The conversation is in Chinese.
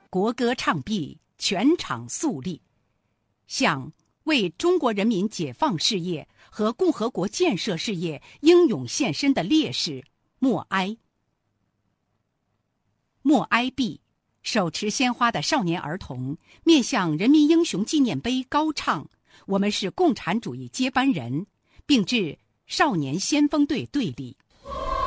国歌唱毕，全场肃立，向为中国人民解放事业和共和国建设事业英勇献身的烈士默哀。默哀毕，手持鲜花的少年儿童面向人民英雄纪念碑高唱“我们是共产主义接班人”，并致少年先锋队队礼。